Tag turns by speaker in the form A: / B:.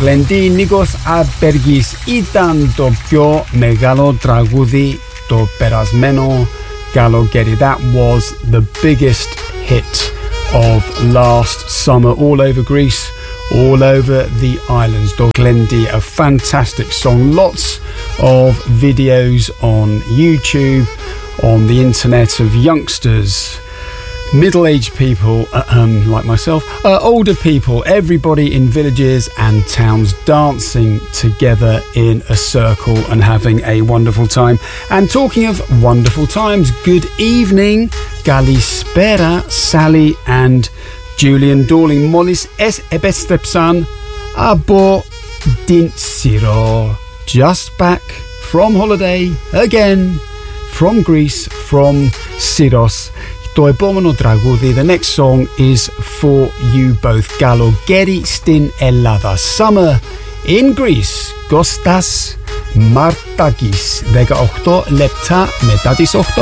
A: Νίκος Απεργής. Ήταν το πιο μεγάλο τραγούδι το περασμένο καλοκαίρι. That was the biggest hit of last summer all over Greece, all over the islands. Το Glendi, a fantastic song. Lots of videos on YouTube, on the internet of youngsters, middle-aged people like myself, older people, everybody in villages and towns dancing together in a circle and having a wonderful time. And talking of wonderful times, good evening, Kalispera, Sally and Julian Dawling. Molis es ebestepsan abo dinsiro. Just back from holiday again, from Greece, from Syros. Το επόμενο τραγούδι, the next song is for you both. Καλοκαίρι στην Ελλάδα. Summer in Greece. Κώστας Μαρτάκης. 18 λεπτά μετά τις 8.